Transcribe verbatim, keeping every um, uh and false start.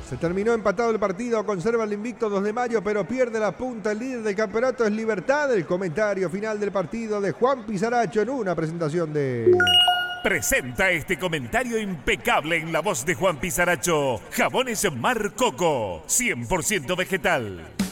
Se terminó empatado el partido, conserva el invicto dos de mayo, pero pierde la punta. El líder del campeonato es Libertad. El comentario final del partido de Juan Pisaracho en una presentación de... Presenta este comentario impecable en la voz de Juan Pisaracho. Jabones Mar Coco, cien por ciento vegetal.